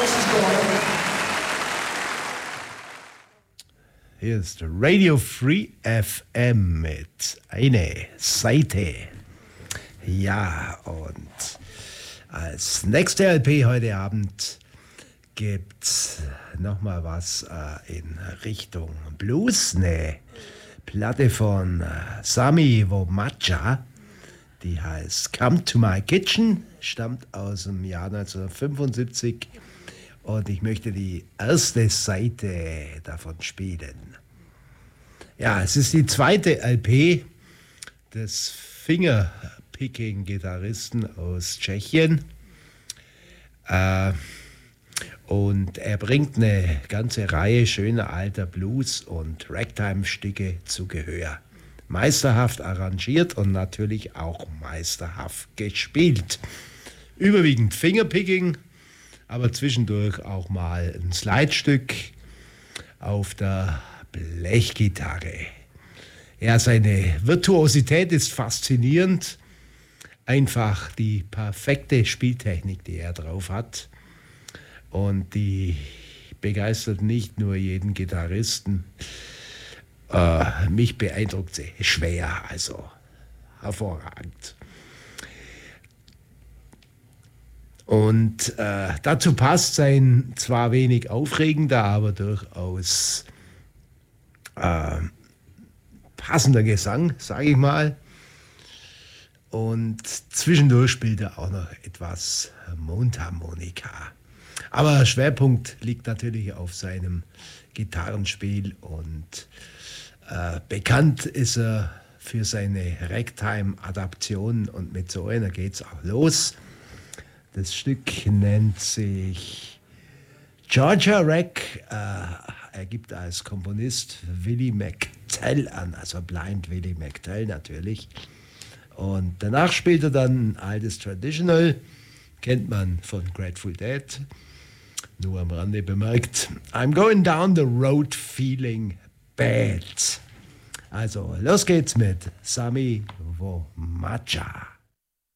Hier ist Radio Free FM mit Eine Seite. Ja, und als nächste LP heute Abend gibt's nochmal was in Richtung Blues. Eine Platte von Sami Womacha, die heißt Come to My Kitchen, stammt aus dem Jahr 1975 und ich möchte die erste Seite davon spielen. Ja, es ist die zweite LP des Fingerpicking-Gitarristen aus Tschechien. Und er bringt eine ganze Reihe schöner alter Blues- und Ragtime-Stücke zu Gehör. Meisterhaft arrangiert und natürlich auch meisterhaft gespielt. Überwiegend Fingerpicking, aber zwischendurch auch mal ein Slidestück auf der Blechgitarre. Ja, seine Virtuosität ist faszinierend. Einfach die perfekte Spieltechnik, die er drauf hat. Und die begeistert nicht nur jeden Gitarristen. Mich beeindruckt sie schwer, also hervorragend. Und dazu passt sein zwar wenig aufregender, aber durchaus passender Gesang, sage ich mal. Und zwischendurch spielt er auch noch etwas Mundharmonika. Aber Schwerpunkt liegt natürlich auf seinem Gitarrenspiel und bekannt ist er für seine Ragtime-Adaptionen und mit so einer geht's auch los. Das Stück nennt sich Georgia Rag. Er gibt als Komponist Willie McTell an, also Blind Willie McTell natürlich. Und danach spielt er dann ein altes Traditional, kennt man von Grateful Dead, nur am Rande bemerkt. I'm going down the road feeling bad. Also los geht's mit Sami Womacha.